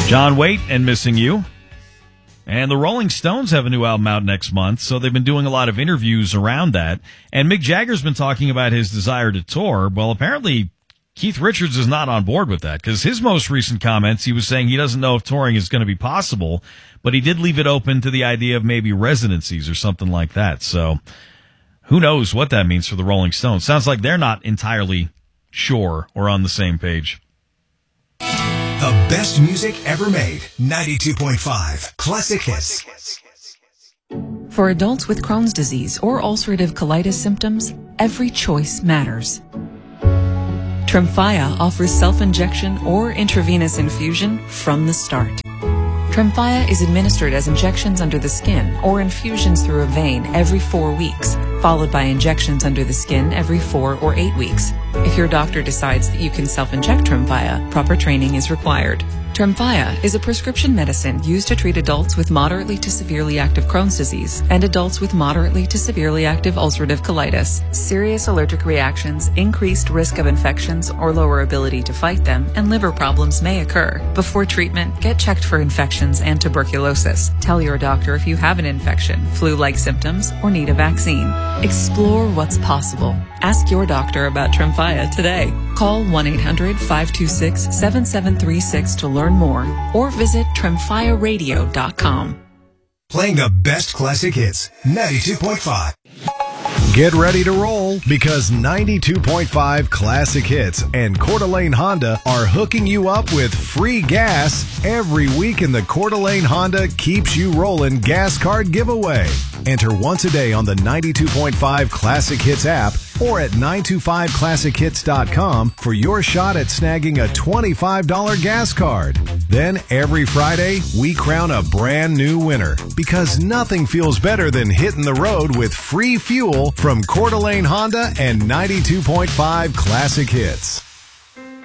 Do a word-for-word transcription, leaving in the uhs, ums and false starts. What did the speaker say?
John Waite and Missing You. And the Rolling Stones have a new album out next month, so they've been doing a lot of interviews around that. And Mick Jagger's been talking about his desire to tour. Well, apparently Keith Richards is not on board with that, because his most recent comments, he was saying he doesn't know if touring is going to be possible, but he did leave it open to the idea of maybe residencies or something like that. So who knows what that means for the Rolling Stones. Sounds like they're not entirely sure or on the same page. The best music ever made. ninety-two point five Classic Hits. For adults with Crohn's disease or ulcerative colitis symptoms, every choice matters. Tremfya offers self-injection or intravenous infusion from the start. Tremfya is administered as injections under the skin or infusions through a vein every four weeks, followed by injections under the skin every four or eight weeks. If your doctor decides that you can self-inject Tremfya, proper training is required. Tremfya is a prescription medicine used to treat adults with moderately to severely active Crohn's disease and adults with moderately to severely active ulcerative colitis. Serious allergic reactions, increased risk of infections or lower ability to fight them, and liver problems may occur. Before treatment, get checked for infections and tuberculosis. Tell your doctor if you have an infection, flu-like symptoms, or need a vaccine. Explore what's possible. Ask your doctor about Tremfya today. Call one eight hundred five two six seven seven three six to learn more, or visit tremfya radio dot com. Playing the best classic hits. ninety-two point five. Get ready to roll, because ninety-two point five Classic Hits and Coeur d'Alene Honda are hooking you up with free gas every week in the Coeur d'Alene Honda Keeps You Rollin' gas card giveaway. Enter once a day on the ninety-two point five Classic Hits app or at nine two five classic hits dot com for your shot at snagging a twenty-five dollars gas card. Then every Friday, we crown a brand new winner, because nothing feels better than hitting the road with free fuel from Coeur d'Alene Honda and ninety-two point five Classic Hits.